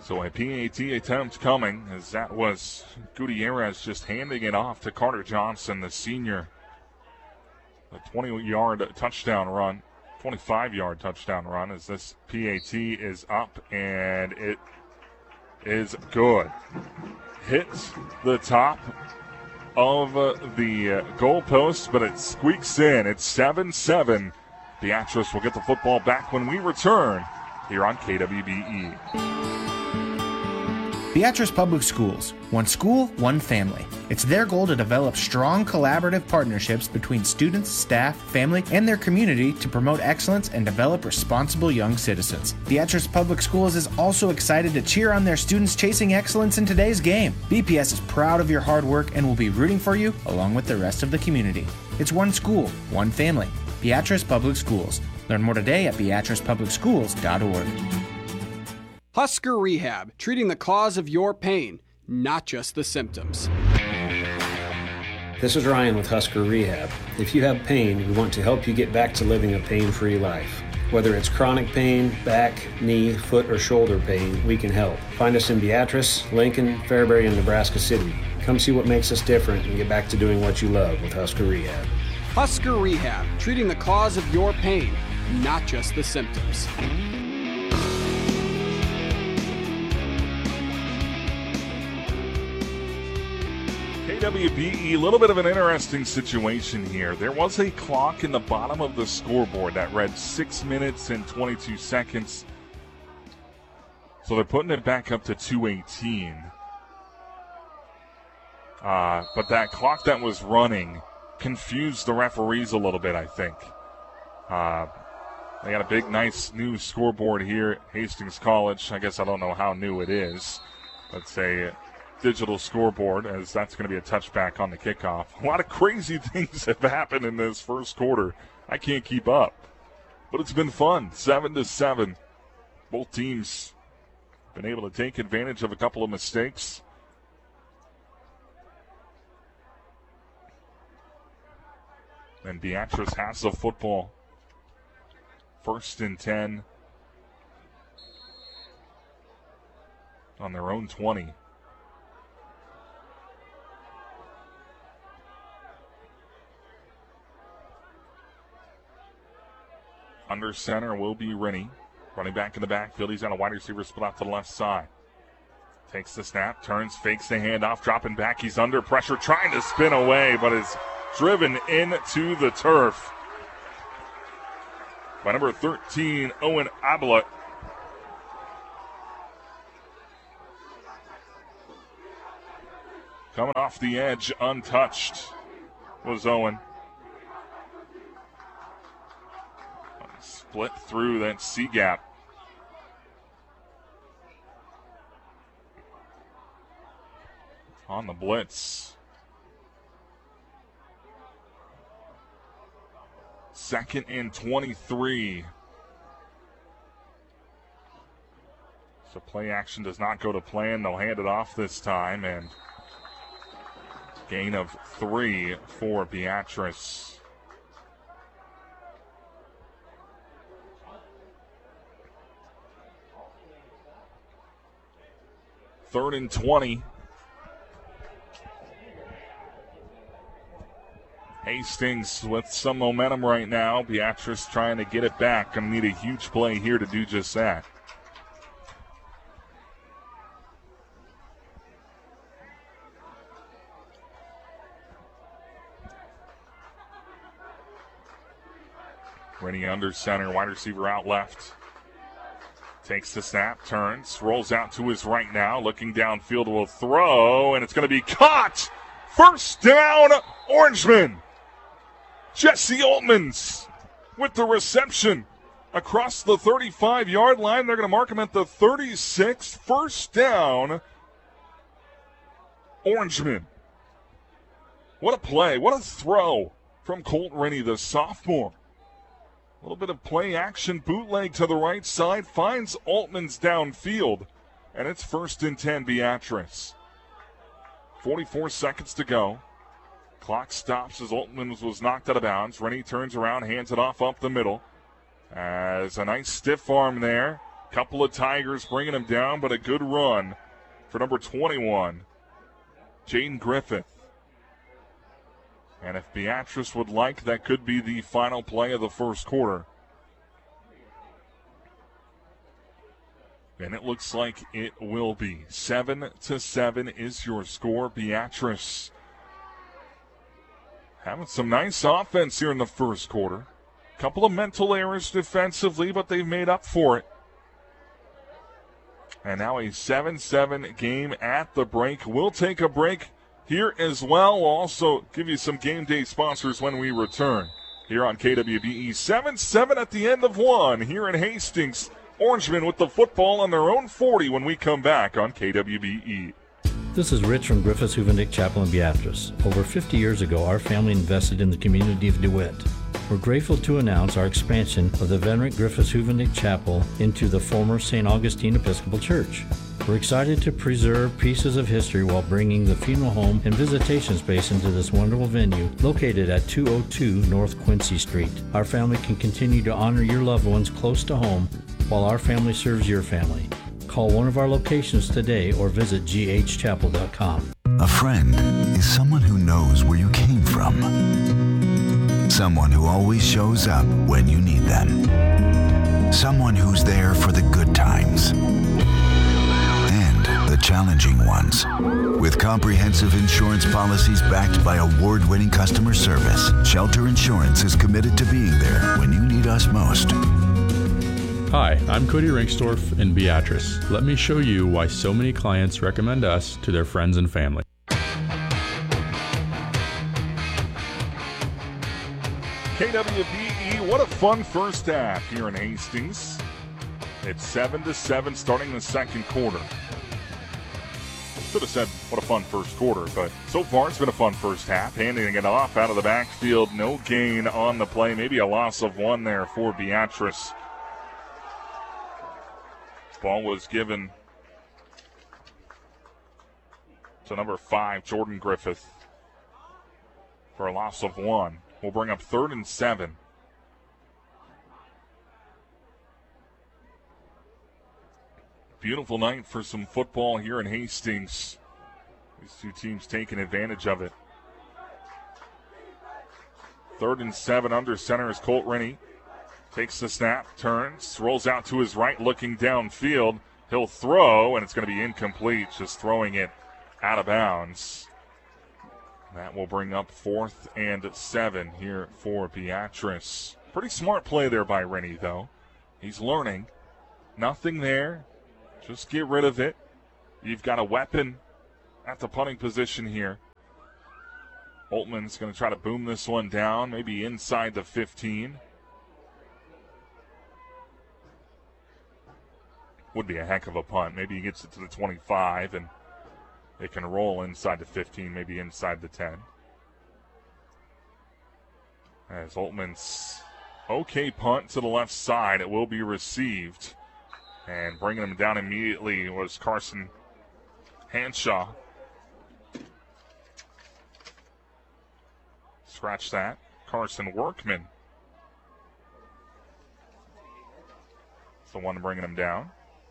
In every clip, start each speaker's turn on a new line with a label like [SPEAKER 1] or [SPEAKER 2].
[SPEAKER 1] So a PAT attempt coming, as that was Gutierrez just handing it off to Carter Johnson, the senior. A 20-yard touchdown run, 25-yard touchdown run, as this PAT is up, and it is good. Hits the top of the goalpost, but it squeaks in. It's 7-7. Beatrice will get the football back when we return here on KWBE.
[SPEAKER 2] Beatrice Public Schools. One school, one family. It's their goal to develop strong collaborative partnerships between students, staff, family, and their community to promote excellence and develop responsible young citizens. Beatrice Public Schools is also excited to cheer on their students chasing excellence in today's game. BPS is proud of your hard work and will be rooting for you along with the rest of the community. It's one school, one family. Beatrice Public Schools. Learn more today at beatricepublicschools.org.
[SPEAKER 3] Husker Rehab, treating the cause of your pain, not just the symptoms.
[SPEAKER 4] This is Ryan with Husker Rehab. If you have pain, we want to help you get back to living a pain-free life. Whether it's chronic pain, back, knee, foot, or shoulder pain, we can help. Find us in Beatrice, Lincoln, Fairbury, and Nebraska City. Come see what makes us different and get back to doing what you love with Husker Rehab.
[SPEAKER 3] Husker Rehab, treating the cause of your pain, not just the symptoms.
[SPEAKER 1] KWBE, a little bit of an interesting situation here. There was a clock in the bottom of the scoreboard that read 6 minutes and 22 seconds. So they're putting it back up to 2:18. But that clock that was running confused the referees a little bit, I think. They got a big, nice new scoreboard here at Hastings College. I guess I don't know how new it is. Let's say digital scoreboard, as that's going to be a touchback on the kickoff. A lot of crazy things have happened in this first quarter. I can't keep up. But it's been fun. 7-7. Both teams been able to take advantage of a couple of mistakes. And Beatrice has the football. 1st and 10 on their own 20. Under center will be Rennie. Running back in the backfield. He's got a wide receiver split out to the left side. Takes the snap, turns, fakes the handoff, dropping back. He's under pressure, trying to spin away, but is driven into the turf by number 13, Owen Ablett. Coming off the edge, untouched, was Owen. Split through that C-gap. On the blitz. 2nd and 23. So play action does not go to plan. They'll hand it off this time, and gain of 3 for Beatrice. Third and 20. Hastings with some momentum right now. Beatrice trying to get it back. Going to need a huge play here to do just that. Rennie under center, wide receiver out left. Takes the snap, turns, rolls out to his right now, looking downfield, will throw, and it's going to be caught! First down, Orangemen! Jesse Altmans with the reception across the 35-yard line. They're going to mark him at the 36. First down, Orangemen. What a play, what a throw from Colt Rennie, the sophomore. A little bit of play action, bootleg to the right side, finds Altmans downfield, and it's 1st and 10 Beatrice. 44 seconds to go. Clock stops as Altmans was knocked out of bounds. Rennie turns around, hands it off up the middle. As a nice stiff arm there. Couple of Tigers bringing him down, but a good run for number 21, Jaden Griffith. And if Beatrice would like, that could be the final play of the first quarter. And it looks like it will be. 7-7 is your score. Beatrice having some nice offense here in the first quarter. Couple of mental errors defensively, but they've made up for it. And now a 7-7 game at the break. We'll take a break here as well. We'll also give you some game day sponsors when we return here on KWBE. 7-7 at the end of one here in Hastings. Orangemen with the football on their own 40 when we come back on KWBE.
[SPEAKER 5] This is Rich from Griffiths Huvendick Chapel in Beatrice. Over 50 years ago, our family invested in the community of DeWitt. We're grateful to announce our expansion of the venerate Griffiths Huvendick Chapel into the former St. Augustine Episcopal Church. We're excited to preserve pieces of history while bringing the funeral home and visitation space into this wonderful venue located at 202 North Quincy Street. Our family can continue to honor your loved ones close to home while our family serves your family. Call one of our locations today or visit ghchapel.com.
[SPEAKER 6] A friend is someone who knows where you came from. Someone who always shows up when you need them. Someone who's there for the good times and the challenging ones. With comprehensive insurance policies backed by award-winning customer service, Shelter Insurance is committed to being there when you need us most.
[SPEAKER 7] Hi, I'm Cody Rinksdorf in Beatrice. Let me show you why so many clients recommend us to their friends and family.
[SPEAKER 1] KWBE, what a fun first half here in Hastings. It's 7-7 starting the second quarter. Should have said what a fun first quarter, but so far it's been a fun first half. Handing it off out of the backfield, no gain on the play. Maybe a loss of one there for Beatrice. Ball was given to number 5, Jordan Griffith, for a loss of one. We'll bring up 3rd and 7. Beautiful night for some football here in Hastings. These two teams taking advantage of it. 3rd and 7 under center is Colt Rennie. Takes the snap, turns, rolls out to his right, looking downfield. He'll throw, and it's going to be incomplete, just throwing it out of bounds. That will bring up 4th and 7 here for Beatrice. Pretty smart play there by Rennie, though. He's learning. Nothing there. Just get rid of it. You've got a weapon at the punting position here. Holtman's going to try to boom this one down, maybe inside the 15. Would be a heck of a punt. Maybe he gets it to the 25, and it can roll inside the 15, maybe inside the 10. As Holtman's okay punt to the left side, it will be received. And bringing him down immediately was Carson Hanshaw. Scratch that. Carson Workman. It's the one bringing him down.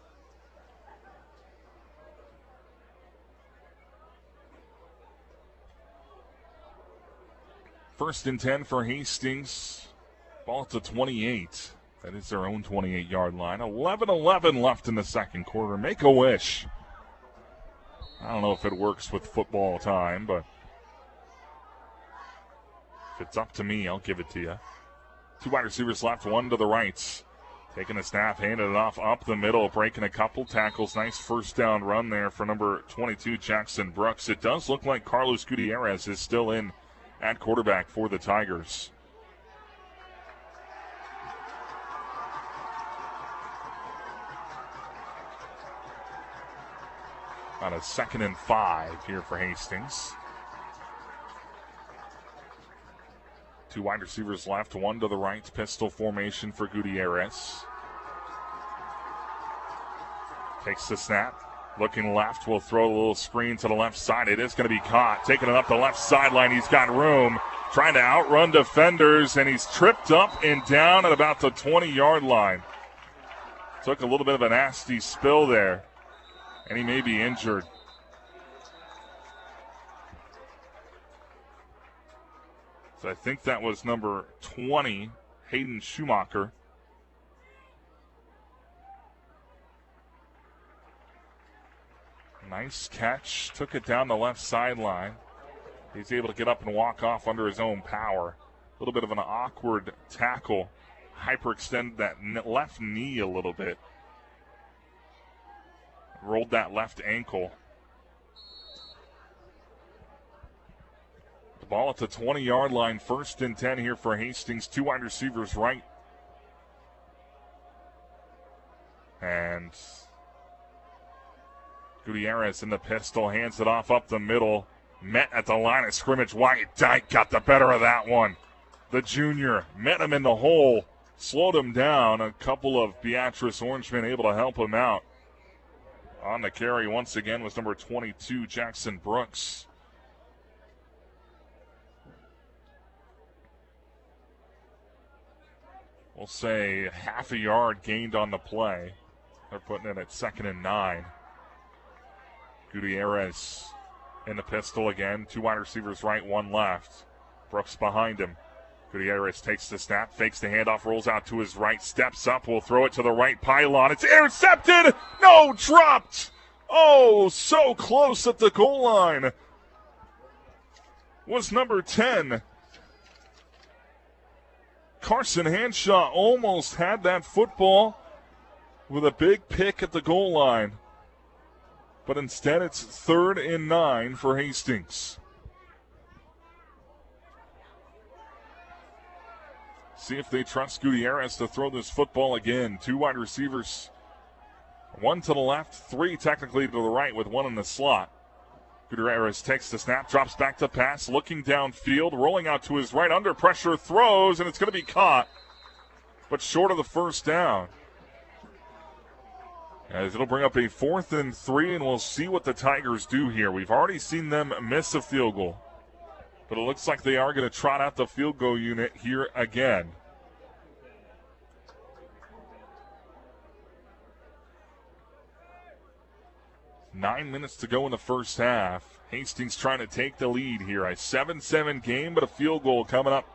[SPEAKER 1] First and 10 for Hastings. Ball to 28. That is their own 28-yard line. 11-11 left in the second quarter. Make a wish. I don't know if it works with football time, but if it's up to me, I'll give it to you. 2 wide receivers left, 1 to the right. Taking a snap, handed it off up the middle, breaking a couple tackles. Nice first down run there for number 22, Jackson Brooks. It does look like Carlos Gutierrez is still in at quarterback for the Tigers. On a 2nd and 5 here for Hastings. 2 wide receivers left, 1 to the right. Pistol formation for Gutierrez. Takes the snap. Looking left, will throw a little screen to the left side. It is going to be caught. Taking it up the left sideline. He's got room. Trying to outrun defenders, and he's tripped up and down at about the 20-yard line. took a little bit of a nasty spill there, and he may be injured. So I think that was number 20, Hayden Schumacher. Nice catch, took it down the left sideline. He's able to get up and walk off under his own power. A little bit of an awkward tackle. Hyperextended that left knee a little bit. Rolled that left ankle. The ball at the 20-yard line, 1st and 10 here for Hastings. 2 wide receivers right. And Gutierrez in the pistol, hands it off up the middle. Met at the line of scrimmage. Wyatt Dyke got the better of that one. The junior met him in the hole, slowed him down. A couple of Beatrice Orangemen able to help him out. On the carry once again was number 22, Jackson Brooks. We'll say half a yard gained on the play. They're putting it at 2nd and 9. Gutierrez in the pistol again. 2 wide receivers right, 1 left. Brooks behind him. Gutierrez takes the snap, fakes the handoff, rolls out to his right, steps up, will throw it to the right pylon. It's intercepted! No, dropped! Oh, so close at the goal line. Was number 10. Carson Hanshaw almost had that football with a big pick at the goal line. But instead it's 3rd and 9 for Hastings. See if they trust Gutierrez to throw this football again. 2 wide receivers. 1 to the left, 3 technically to the right with 1 in the slot. Gutierrez takes the snap, drops back to pass, looking downfield, rolling out to his right, under pressure, throws, and it's going to be caught, but short of the 1st down. As it'll bring up a 4th and 3, and we'll see what the Tigers do here. We've already seen them miss a field goal, but it looks like they are going to trot out the field goal unit here again. Nine minutes to go in the first half. Hastings trying to take the lead here. A 7-7 game, but a field goal coming up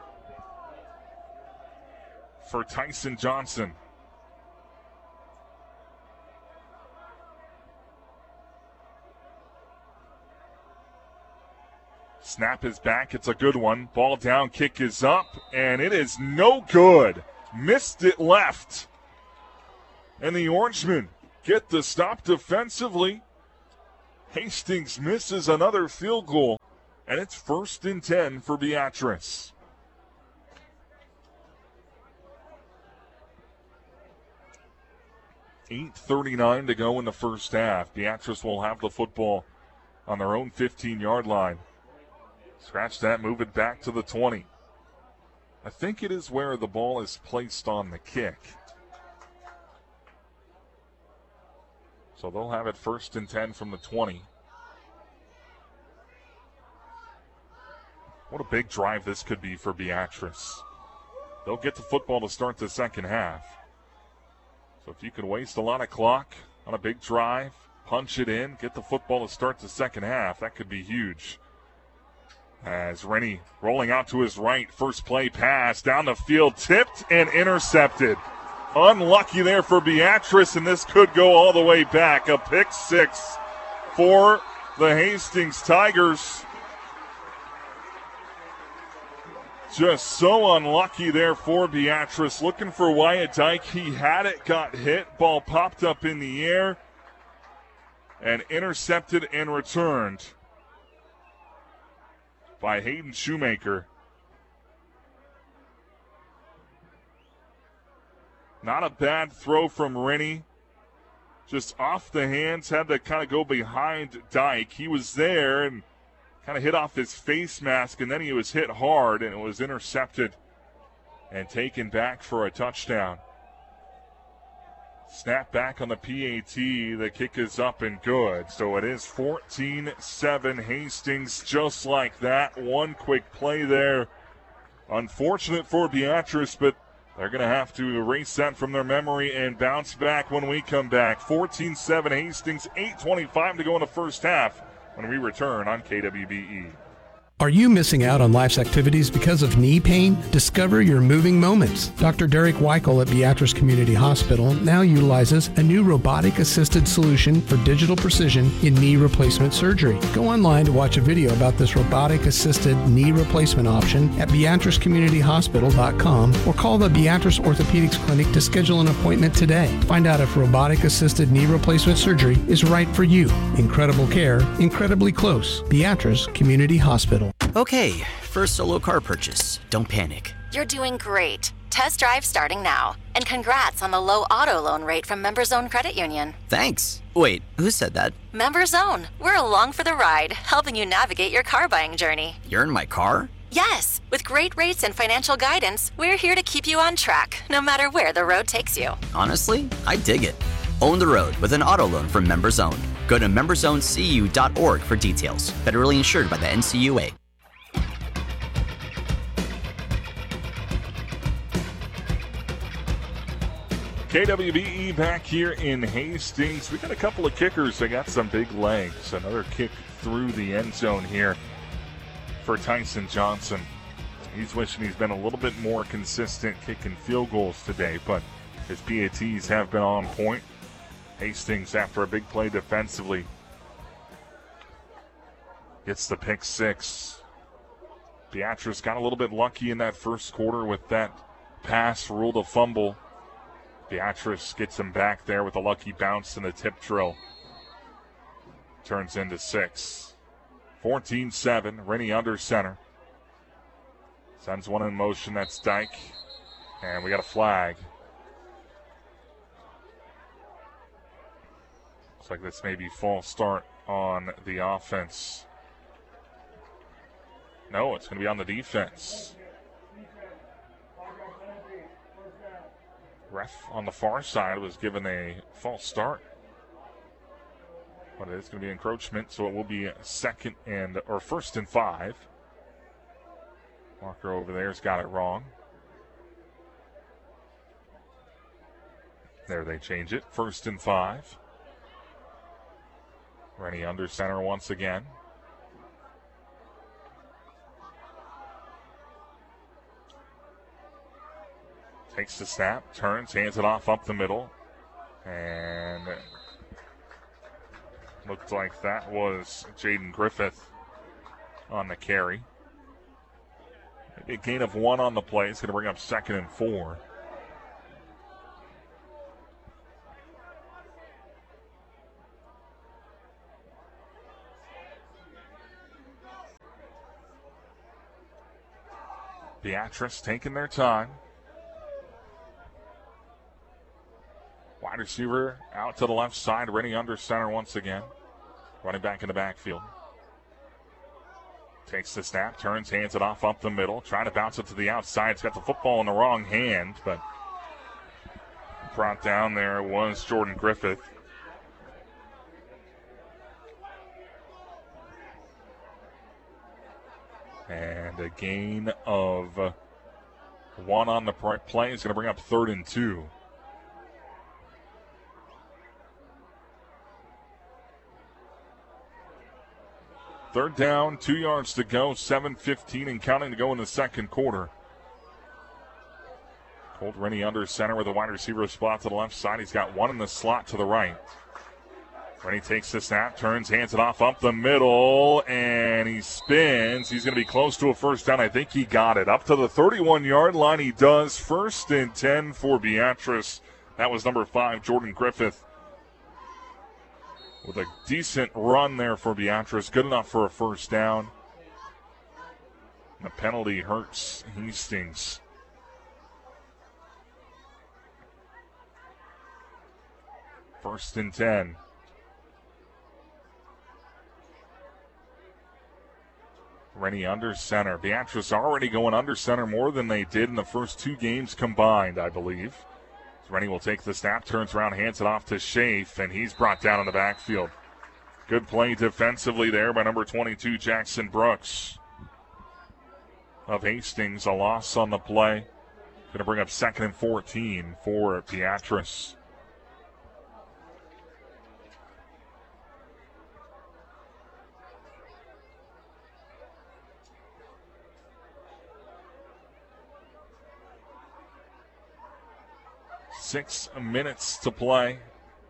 [SPEAKER 1] for Tyson Johnson. Snap is back. It's a good one. Ball down, kick is up, and it is no good. Missed it left. And the Orangemen get the stop defensively. Hastings misses another field goal, and it's 1st and 10 for Beatrice. $8:39 to go in the first half. Beatrice will have the football on their own 15-yard line. Scratch that, move it back to the 20. I think it is where the ball is placed on the kick. So they'll have it 1st and 10 from the 20. What a big drive this could be for Beatrice. They'll get the football to start the second half. So if you can waste a lot of clock on a big drive, punch it in, get the football to start the second half, that could be huge. As Rennie rolling out to his right, first play pass down the field, tipped and intercepted. Unlucky there for Beatrice, and this could go all the way back. A pick 6 for the Hastings Tigers. Just so unlucky there for Beatrice. Looking for Wyatt Dyke. He had it, got hit. Ball popped up in the air and intercepted and returned by Hayden Shoemaker. Not a bad throw from Rennie. Just off the hands, had to kind of go behind Dyke. He was there and kind of hit off his face mask, and then he was hit hard, and it was intercepted and taken back for a touchdown. Snap back on the PAT. The kick is up and good. So it is 14-7 Hastings, just like that. One quick play there. Unfortunate for Beatrice, but They're going to have to erase that from their memory and bounce back when we come back. 14-7 Hastings, 8:25 to go in the first half when we return on KWBE.
[SPEAKER 8] Are you missing out on life's activities because of knee pain? Discover your moving moments. Dr. Derek Weichel at Beatrice Community Hospital now utilizes a new robotic-assisted solution for digital precision in knee replacement surgery. Go online to watch a video about this robotic-assisted knee replacement option at beatricecommunityhospital.com or call the Beatrice Orthopedics Clinic to schedule an appointment today. Find out if robotic-assisted knee replacement surgery is right for you. Incredible care, incredibly close. Beatrice Community Hospital.
[SPEAKER 9] Okay, first solo car purchase. Don't panic.
[SPEAKER 10] You're doing great. Test drive starting now. And congrats on the low auto loan rate from Members Own Credit Union.
[SPEAKER 9] Thanks. Wait, who said that?
[SPEAKER 10] Members Own. We're along for the ride, helping you navigate your car buying journey.
[SPEAKER 9] You're in my car?
[SPEAKER 10] Yes. With great rates and financial guidance, we're here to keep you on track, no matter where the road takes you.
[SPEAKER 9] Honestly, I dig it. Own the road with an auto loan from Members Own. Go to membersowncu.org for details. Federally insured by the NCUA.
[SPEAKER 1] KWBE back here in Hastings. We got a couple of kickers that got some big legs. Another kick through the end zone here for Tyson Johnson. He's wishing he's been a little bit more consistent kicking field goals today, but his PATs have been on point. Hastings, after a big play defensively, gets the pick six. Beatrice got a little bit lucky in that first quarter with that pass, ruled a fumble. Beatrice gets him back there with a lucky bounce and a tip drill. Turns into 6. 14-7, Rennie under center. Sends one in motion, that's Dyke. And we got a flag. Looks like this may be false start on the offense. No, it's going to be on the defense. Ref on the far side was given a false start. But it is going to be encroachment, so it will be first and 5. Walker over there's got it wrong. There they change it. 1st and 5. Rennie under center once again. Takes the snap, turns, hands it off up the middle. And looked like that was Jaden Griffith on the carry. A gain of 1 on the play. It's going to bring up 2nd and 4. Beatrice taking their time. Wide receiver out to the left side. Rennie under center once again. Running back in the backfield. Takes the snap, turns, hands it off up the middle. Trying to bounce it to the outside. It's got the football in the wrong hand, but brought down there was Jordan Griffith. And a gain of 1 on the play is going to bring up 3rd and 2. Third down, 2 yards to go, 7:15 and counting to go in the second quarter. Colt Rennie under center with a wide receiver spot to the left side. He's got 1 in the slot to the right. Rennie takes the snap, turns, hands it off up the middle, and he spins. He's going to be close to a first down. I think he got it. Up to the 31-yard line he does. 1st and 10 for Beatrice. That was number 5, Jordan Griffith. With a decent run there for Beatrice. Good enough for a first down. The penalty hurts Hastings. First and 10. Rennie under center. Beatrice already going under center more than they did in the first 2 games combined, I believe. Rennie will take the snap, turns around, hands it off to Schaaf, and he's brought down in the backfield. Good play defensively there by number 22, Jackson Brooks of Hastings. A loss on the play. Going to bring up 2nd and 14 for Beatrice. Six minutes to play.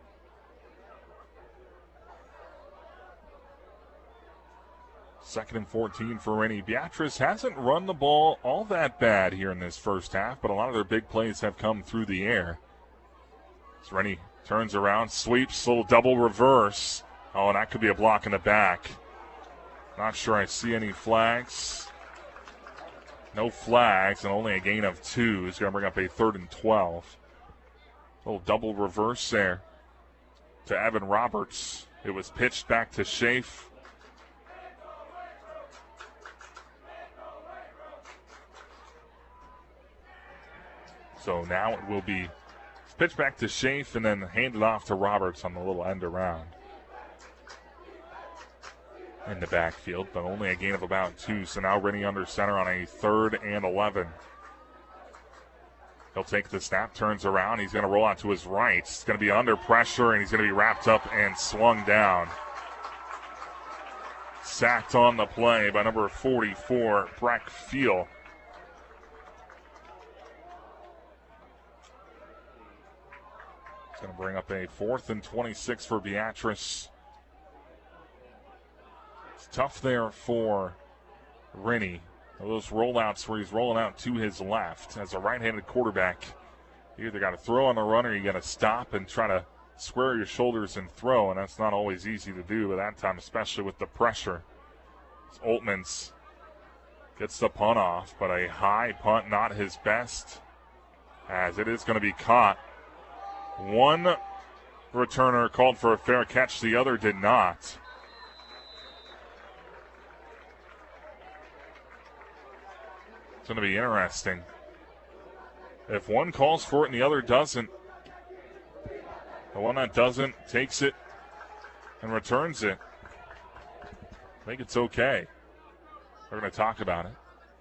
[SPEAKER 1] Second and 14 for Rennie. Beatrice hasn't run the ball all that bad here in this first half, but a lot of their big plays have come through the air. As Rennie turns around, sweeps, little double reverse. Oh, and that could be a block in the back. Not sure I see any flags. No flags, and only a gain of 2 is going to bring up a 3rd and 12. Little double reverse there to Evan Roberts. It was pitched back to Schaaf. So now it will be pitched back to Schaaf and then handed off to Roberts on the little end around in the backfield, but only a gain of about 2. So now Rennie under center on a 3rd and 11. He'll take the snap, turns around. He's going to roll out to his right. It's going to be under pressure, and he's going to be wrapped up and swung down. Sacked on the play by number 44, Breck Field. It's going to bring up a 4th and 26 for Beatrice. It's tough there for Rennie. Those rollouts where he's rolling out to his left as a right-handed quarterback. You either got to throw on the run or you got to stop and try to square your shoulders and throw, and that's not always easy to do at that time, especially with the pressure. As Oltmans gets the punt off, but a high punt, not his best, as it is going to be caught. One returner called for a fair catch, the other did not. It's going to be interesting. If one calls for it and the other doesn't, the one that doesn't takes it and returns it. I think it's okay. We're going to talk about it.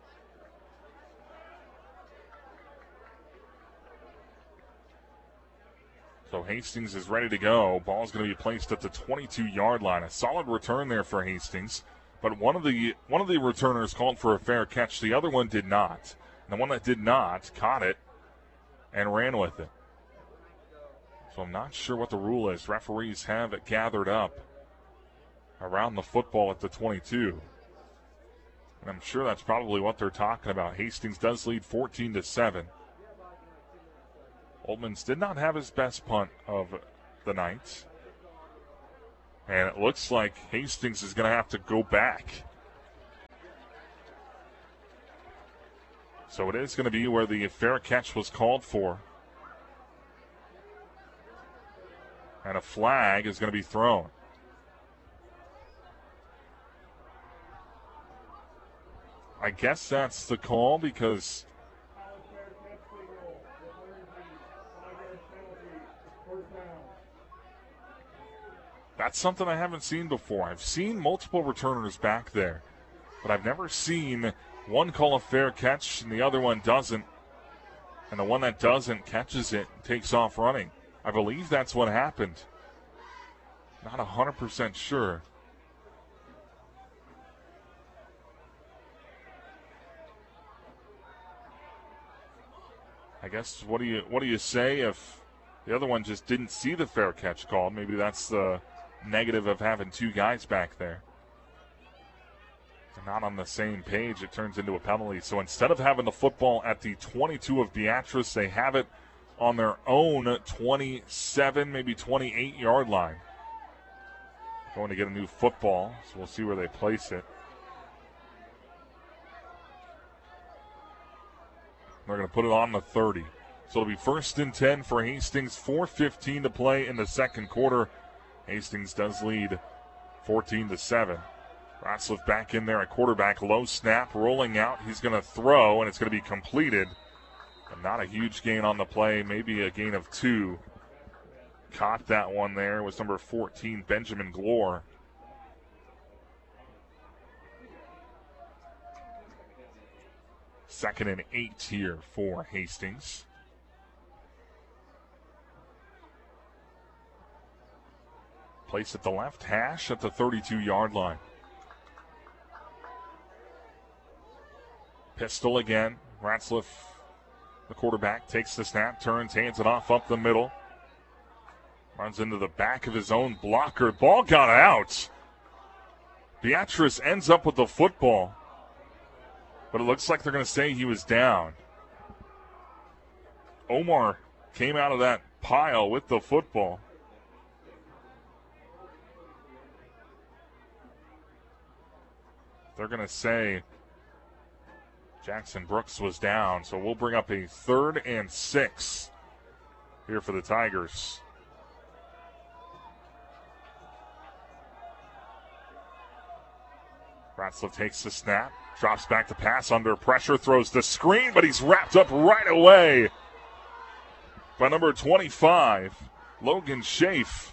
[SPEAKER 1] So Hastings is ready to go. Ball's going to be placed at the 22-yard line. A solid return there for Hastings. But one of the returners called for a fair catch. The other one did not. And the one that did not caught it and ran with it. So I'm not sure what the rule is. Referees have it gathered up around the football at the 22. And I'm sure that's probably what they're talking about. Hastings does lead 14-7. Oltmans did not have his best punt of the night. And it looks like Hastings is going to have to go back. So it is going to be where the fair catch was called for. And a flag is going to be thrown. I guess that's the call because that's something I haven't seen before. I've seen multiple returners back there, but I've never seen one call a fair catch and the other one doesn't, and the one that doesn't catches it and takes off running. I believe that's what happened. Not 100% sure. I guess what do you say if the other one just didn't see the fair catch called? Maybe that's the negative of having two guys back there. They're not on the same page. It turns into a penalty. So instead of having the football at the 22 of Beatrice, they have it on their own 27, maybe 28-yard line. Going to get a new football, so we'll see where they place it. They're going to put it on the 30. So it'll be 1st and 10 for Hastings. 4:15 to play in the second quarter. Hastings does lead 14-7. Ratzlaff back in there at quarterback. Low snap, rolling out. He's going to throw, and it's going to be completed. But not a huge gain on the play, maybe a gain of 2. Caught that one there was number 14, Benjamin Glore. 2nd and 8 here for Hastings. Place at the left hash at the 32-yard line. Pistol again. Ratzliff, the quarterback, takes the snap, turns, hands it off up the middle. Runs into the back of his own blocker. Ball got out. Beatrice ends up with the football. But it looks like they're going to say he was down. Omar came out of that pile with the football. They're going to say Jackson Brooks was down, so we'll bring up a 3rd and 6 here for the Tigers. Ratzliff takes the snap, drops back to pass under pressure, throws the screen, but he's wrapped up right away by number 25, Logan Schaaf.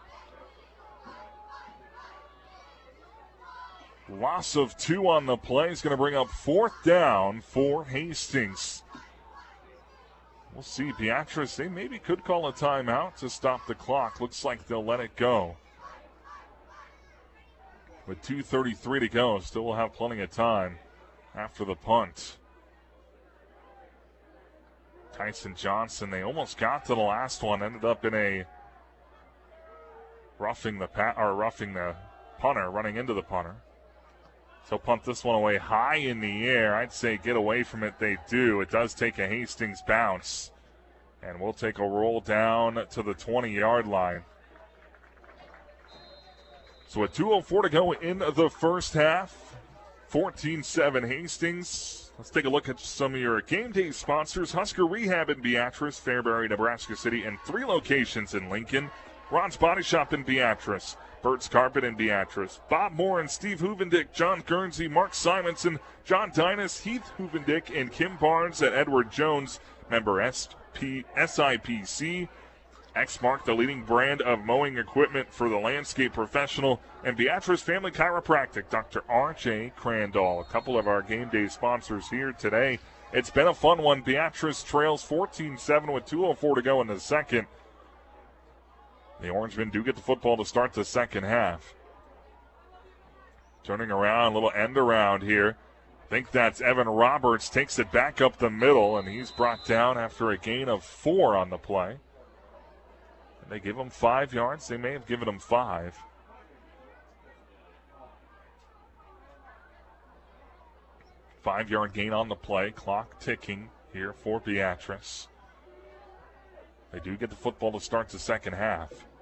[SPEAKER 1] Loss of 2 on the play is going to bring up 4th down for Hastings. We'll see. Beatrice, they maybe could call a timeout to stop the clock. Looks like they'll let it go. With 2:33 to go, still will have plenty of time after the punt. Tyson Johnson, they almost got to the last one, ended up in a roughing the punter, running into the punter. So punt this one away high in the air. I'd say get away from it. They do. It does take a Hastings bounce. And we'll take a roll down to the 20-yard line. So with 2:04 to go in the first half, 14-7 Hastings. Let's take a look at some of your game day sponsors. Husker Rehab in Beatrice, Fairbury, Nebraska City, and 3 locations in Lincoln. Ron's Body Shop in Beatrice, Burt's Carpet in Beatrice, Bob Moore and Steve Huvendick, John Guernsey, Mark Simonson, John Dynas, Heath Huvendick, and Kim Barnes at Edward Jones, member SIPC. Exmark, the leading brand of mowing equipment for the landscape professional, and Beatrice Family Chiropractic, Dr. R.J. Crandall. A couple of our game day sponsors here today. It's been a fun one. Beatrice trails 14-7 with 2:04 to go in the second. The Orangemen do get the football to start the second half. Turning around, a little end around here. I think that's Evan Roberts, takes it back up the middle, and he's brought down after a gain of 4 on the play. They give him 5 yards. They may have given him 5. Five-yard gain on the play. Clock ticking here for Beatrice. They do get the football to start the second half.